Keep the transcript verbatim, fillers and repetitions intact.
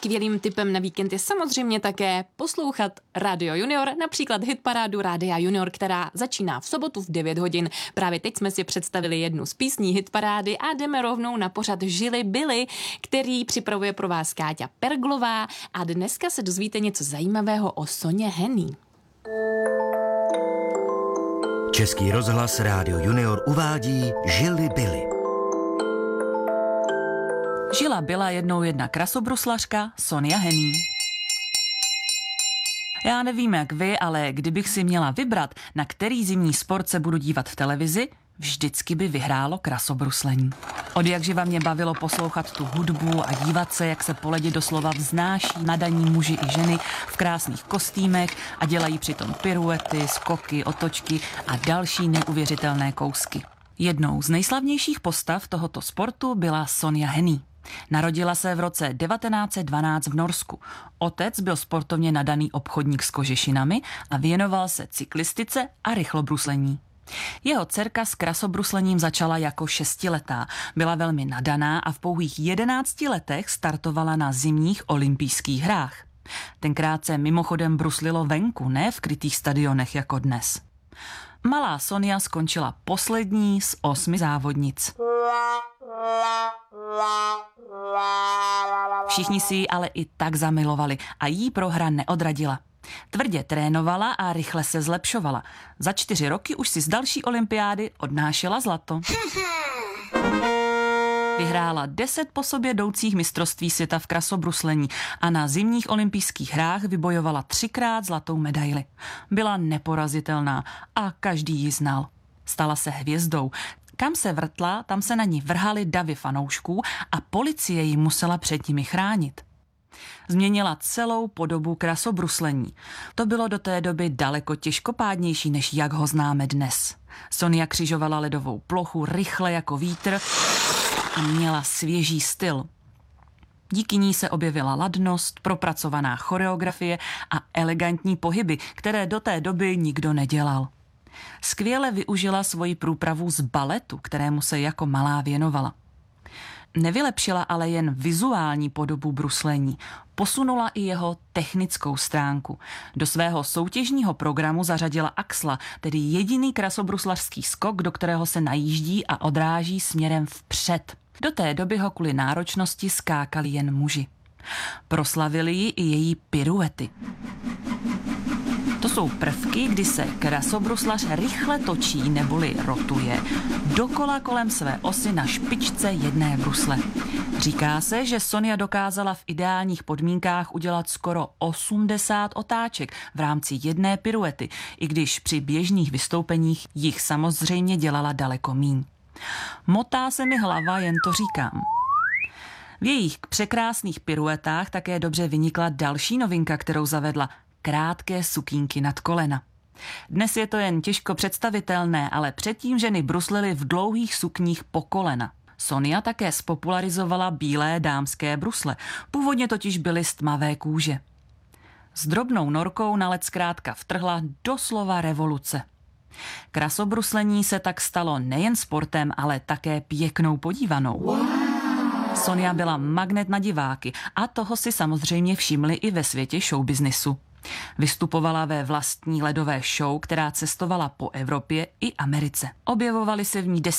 Skvělým tipem na víkend je samozřejmě také poslouchat Radio Junior, například hitparádu Rádia Junior, která začíná v sobotu v devět hodin. Právě teď jsme si představili jednu z písní hitparády a jdeme rovnou na pořad Žili byli, který připravuje pro vás Káťa Perglová a dneska se dozvíte něco zajímavého o Soně Henný. Český rozhlas Rádio Junior uvádí Žili byli. Žila byla jednou jedna krasobruslařka Sonia Henný. Já nevím jak vy, ale kdybych si měla vybrat, na který zimní sport se budu dívat v televizi, vždycky by vyhrálo krasobruslení. Od jakživa mě bavilo poslouchat tu hudbu a dívat se, jak se po ledě doslova vznáší nadaní muži i ženy v krásných kostýmech a dělají přitom piruety, skoky, otočky a další neuvěřitelné kousky. Jednou z nejslavnějších postav tohoto sportu byla Sonja Henný. Narodila se v roce devatenáct set dvanáct v Norsku. Otec byl sportovně nadaný obchodník s kožešinami a věnoval se cyklistice a rychlobruslení. Jeho dcerka s krasobruslením začala jako šestiletá. Byla velmi nadaná a v pouhých jedenácti letech startovala na zimních olympijských hrách. Tenkrát se mimochodem bruslilo venku, ne v krytých stadionech jako dnes. Malá Sonja skončila poslední z osmi závodnic. Všichni si ji ale i tak zamilovali a jí prohra neodradila. Tvrdě trénovala a rychle se zlepšovala. Za čtyři roky už si z další olympiády odnášela zlato. Vyhrála deset po sobě jdoucích mistrovství světa v krasobruslení a na zimních olympijských hrách vybojovala třikrát zlatou medaili. Byla neporazitelná a každý ji znal. Stala se hvězdou. Kam se vrtla, tam se na ní vrhali davy fanoušků a policie ji musela před nimi chránit. Změnila celou podobu krasobruslení. To bylo do té doby daleko těžkopádnější, než jak ho známe dnes. Sonja křižovala ledovou plochu rychle jako vítr a měla svěží styl. Díky ní se objevila ladnost, propracovaná choreografie a elegantní pohyby, které do té doby nikdo nedělal. Skvěle využila svoji průpravu z baletu, kterému se jako malá věnovala. Nevylepšila ale jen vizuální podobu bruslení, posunula i jeho technickou stránku. Do svého soutěžního programu zařadila axla, tedy jediný krasobruslařský skok, do kterého se najíždí a odráží směrem vpřed. Do té doby ho kvůli náročnosti skákali jen muži. Proslavili ji i její piruety. To jsou prvky, kdy se krasobruslař rychle točí neboli rotuje dokola kolem své osy na špičce jedné brusle. Říká se, že Sonja dokázala v ideálních podmínkách udělat skoro osmdesát otáček v rámci jedné piruety, i když při běžných vystoupeních jich samozřejmě dělala daleko míň. Motá se mi hlava, jen to říkám. V jejich překrásných piruetách také dobře vynikla další novinka, kterou zavedla – krátké sukínky nad kolena. Dnes je to jen těžko představitelné, ale předtím ženy bruslily v dlouhých sukních po kolena. Sonja také spopularizovala bílé dámské brusle, původně totiž byly z tmavé kůže. S drobnou norkou na led zkrátka vtrhla doslova revoluce. Krasobruslení se tak stalo nejen sportem, ale také pěknou podívanou. Wow. Sonja byla magnet na diváky a toho si samozřejmě všimli i ve světě showbiznisu. Vystupovala ve vlastní ledové show, která cestovala po Evropě i Americe. Objevovaly se v ní